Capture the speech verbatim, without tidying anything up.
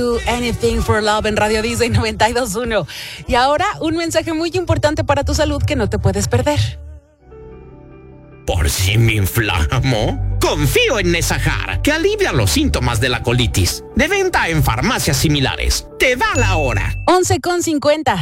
Do Anything for Love en Radio Disney noventa y dos punto uno. Y ahora un mensaje muy importante para tu salud que no te puedes perder. ¿Por si me inflamo? Confío en Nesajar, que alivia los síntomas de la colitis. De venta en farmacias similares. Te da la hora. once con cincuenta.